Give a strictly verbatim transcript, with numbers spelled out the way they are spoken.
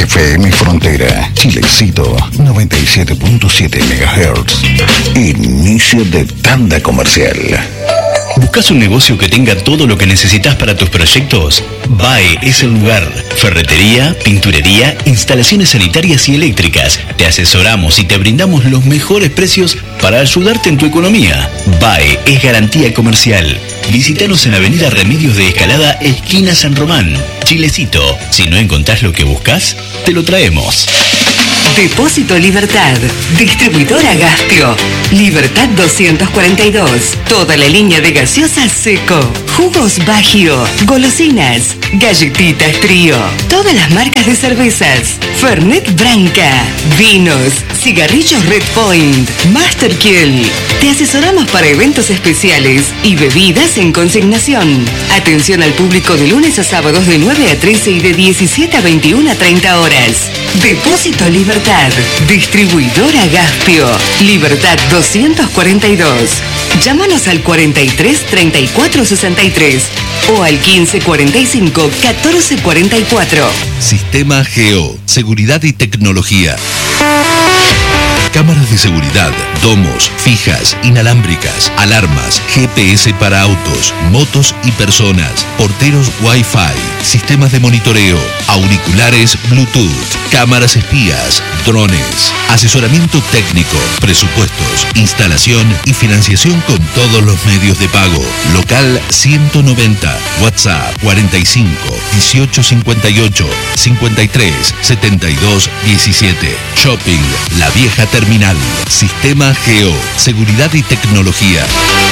F M Frontera, Chilecito, noventa y siete punto siete megahertz. Inicio de tanda comercial. ¿Buscas un negocio que tenga todo lo que necesitas para tus proyectos? B A E es el lugar. Ferretería, pinturería, instalaciones sanitarias y eléctricas. Te asesoramos y te brindamos los mejores precios para ayudarte en tu economía. B A E es garantía comercial. Visítanos en Avenida Remedios de Escalada, esquina San Román. Chilecito, si no encontrás lo que buscas, te lo traemos. Depósito Libertad, distribuidora Gaspio, Libertad doscientos cuarenta y dos, toda la línea de gaseosas Seco, jugos Bagio, golosinas, galletitas Trío, todas las marcas de cervezas, Fernet Branca, vinos, cigarrillos Red Point, Master Kiel. Te asesoramos para eventos especiales y bebidas en consignación. Atención al público de lunes a sábados de nueve a trece y de diecisiete a veintiuna a treinta horas. Depósito Libertad, distribuidora Gaspio, Libertad doscientos cuarenta y dos. Llámanos al cuarenta y tres treinta y cuatro sesenta y tres o al quince cuarenta y cinco catorce cuarenta y cuatro. Sistema Geo, seguridad y tecnología. Cámaras de seguridad, domos, fijas, inalámbricas, alarmas, G P S para autos, motos y personas, porteros Wi-Fi, sistemas de monitoreo, auriculares Bluetooth, cámaras espías, drones, asesoramiento técnico, presupuestos, instalación y financiación con todos los medios de pago. Local ciento noventa, WhatsApp cuarenta y cinco, dieciocho cincuenta y ocho, cincuenta y tres, setenta y dos, diecisiete. Shopping La Vieja Terminal. Sistema Geo, seguridad y tecnología.